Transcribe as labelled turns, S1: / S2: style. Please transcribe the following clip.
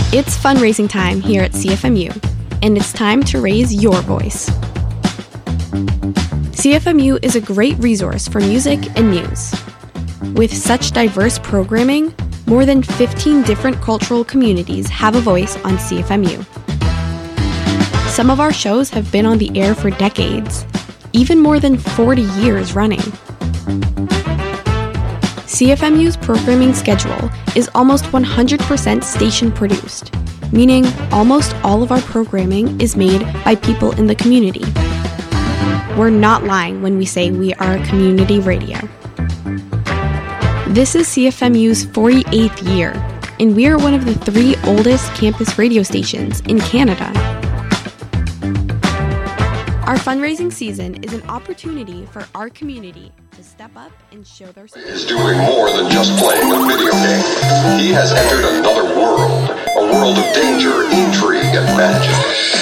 S1: It's fundraising time here at CFMU, and it's time to raise your voice. CFMU is a great resource for music and news. With such diverse programming, more than 15 different cultural communities have a voice on CFMU. Some of our shows have been on the air for decades, even more than 40 years running. CFMU's programming schedule is almost 100% station-produced, meaning almost all of our programming is made by people in the community. We're not lying when we say we are a community radio. This is CFMU's 48th year, and we are one of the 3 oldest campus radio stations in Canada. Our fundraising season is an opportunity for our community to step up and show their support.
S2: He's doing more than just playing a video game. He has entered another world, a world of danger, intrigue, and magic.